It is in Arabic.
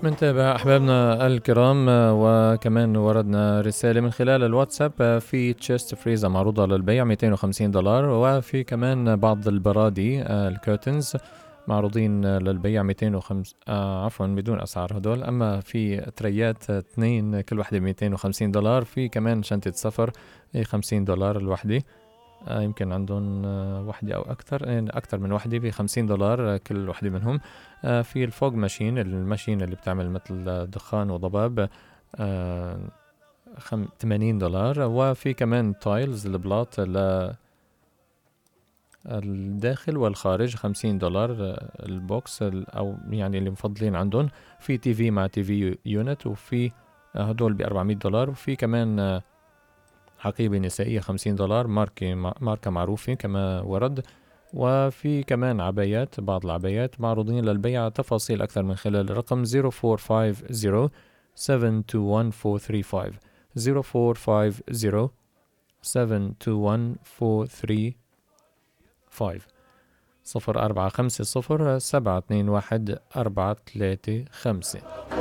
منتابع أحبابنا الكرام، وكمان وردنا رسالة من خلال الواتساب في تشيست فريزة معروضة للبيع $250، وفي كمان بعض البرادي الكيرتنز معروضين للبيع 205 عفوا بدون أسعار هدول. أما في تريات 2 كل وحدة $250. في كمان شنطة سفر $50 الوحدة. يمكن عندهم وحدة أو أكثر من وحدة $50 كل وحدة منهم. في الفوج ماشين، الماشين اللي بتعمل مثل دخان وضباب، $80. وفي كمان تايلز البلاط الداخل والخارج $50 البوكس، أو يعني اللي مفضلين عندهم. في تي في مع تي في يونت، وفي هدول $400. وفي كمان حقيبة نسائية $50، ماركة معروفة كما ورد. وفي كمان عبايات، بعض العبايات معروضين للبيع. تفاصيل أكثر من خلال الرقم 0450-721-435 0450-721-435 0450-721-435.